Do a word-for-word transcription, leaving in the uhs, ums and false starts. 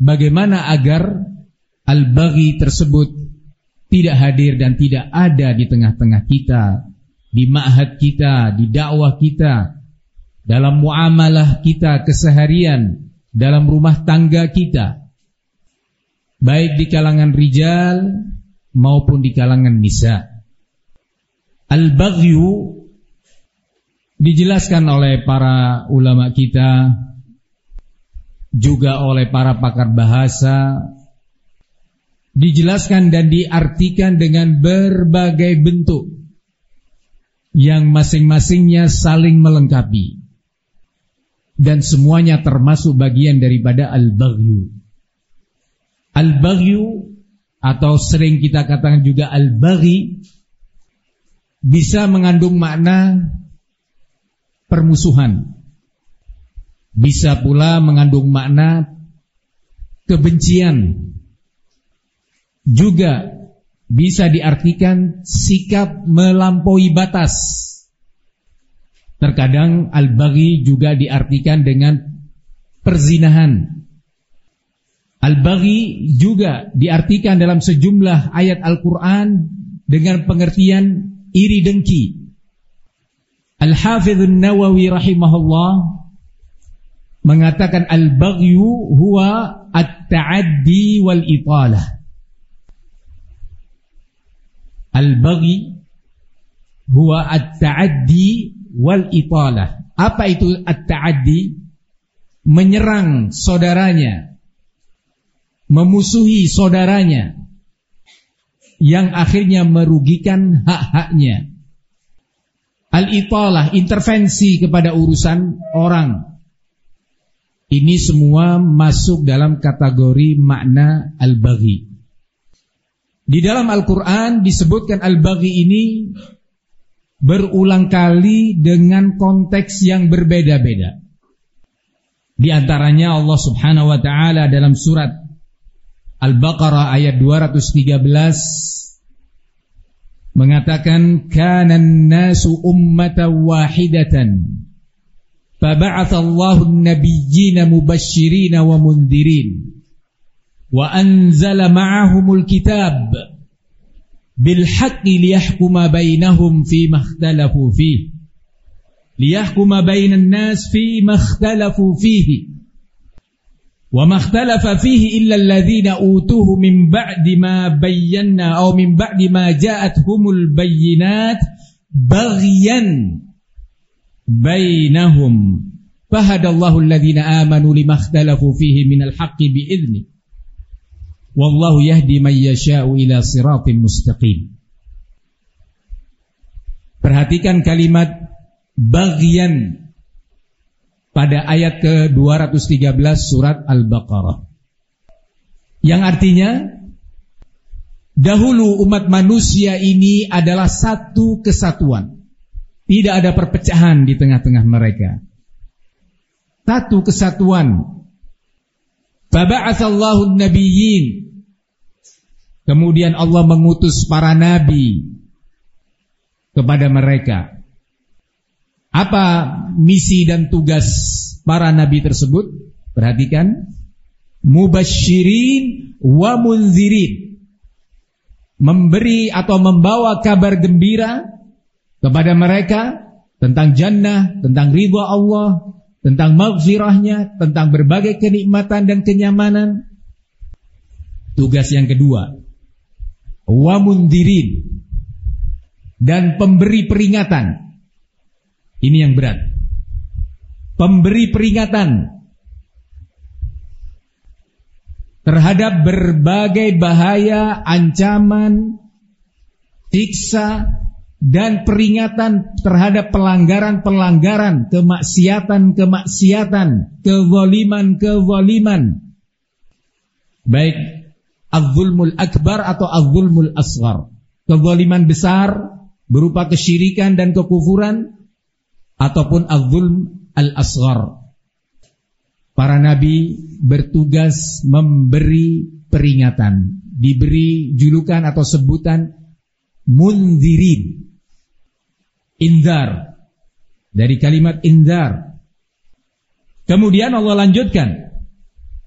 bagaimana agar al-baghi tersebut tidak hadir dan tidak ada di tengah-tengah kita, di ma'had kita, di dakwah kita, dalam muamalah kita keseharian, dalam rumah tangga kita, baik di kalangan rijal maupun di kalangan nisa. Al-baghyu dijelaskan oleh para ulama kita, juga oleh para pakar bahasa, dijelaskan dan diartikan dengan berbagai bentuk yang masing-masingnya saling melengkapi, dan semuanya termasuk bagian daripada al-baghyu. Al-baghyu atau sering kita katakan juga al-baghi bisa mengandung makna permusuhan, bisa pula mengandung makna kebencian, juga bisa diartikan sikap melampaui batas. Terkadang al-baghi juga diartikan dengan perzinahan. Al-baghi juga diartikan dalam sejumlah ayat Al-Quran dengan pengertian iri dengki. Al-Hafidhun Nawawi rahimahullah mengatakan al-baghyu huwa at-ta'addi wal italah. Al-baghi huwa at-ta'addi wal italah. Apa itu at-ta'addi? Menyerang saudaranya, memusuhi saudaranya, yang akhirnya merugikan hak-haknya. Al-italah, intervensi kepada urusan orang. Ini semua masuk dalam kategori makna al-baghi. Di dalam Al-Quran disebutkan al-baghi ini berulang kali dengan konteks yang berbeda-beda. Di antaranya Allah Subhanahu wa taala dalam surat Al-Baqarah ayat dua ratus tiga belas mengatakan kanan nasu ummatan wahidatan faba'atha Allahu an-nabiyyina mubashshirina wa mundhirin wa anzala ma'ahumul kitab bil haqqi liyahkuma bainahum fima ikhtalafu fihi liyahkuma bainan nas fima ikhtalafu fihi wa ma ikhtalafa fihi illa alladhina utuhu min ba'di ma bayyana aw min ba'di ma ja'atuhumul bayyinat baghyan bainahum fahadallahu alladhina amanu lima ikhtalafu fihi minal haqqi bi'idhnihi wallahu yahdi man yasha'u ila siratin mustaqim. Perhatikan kalimat baghyan pada ayat ke dua ratus tiga belas surat Al-Baqarah, yang artinya dahulu umat manusia ini adalah satu kesatuan, tidak ada perpecahan di tengah-tengah mereka, satu kesatuan. Faba'atsallahu an-nabiyyin, kemudian Allah mengutus para nabi kepada mereka. Apa misi dan tugas para nabi tersebut? Perhatikan, mubasysyirin wa munzirin, memberi atau membawa kabar gembira kepada mereka tentang jannah, tentang ridha Allah, tentang maghfirahnya, tentang berbagai kenikmatan dan kenyamanan. Tugas yang kedua, wa munzirin, dan pemberi peringatan. Ini yang berat. Pemberi peringatan terhadap berbagai bahaya, ancaman, siksa, dan peringatan terhadap pelanggaran-pelanggaran, kemaksiatan-kemaksiatan, kezaliman-kezaliman, baik az-zulmul akbar atau az-zulmul asghar, kezaliman besar berupa kesyirikan dan kekufuran, ataupun az-zulm al-asghar. Para nabi bertugas memberi peringatan, diberi julukan atau sebutan munzirin, inzar, dari kalimat inzar. Kemudian Allah lanjutkan,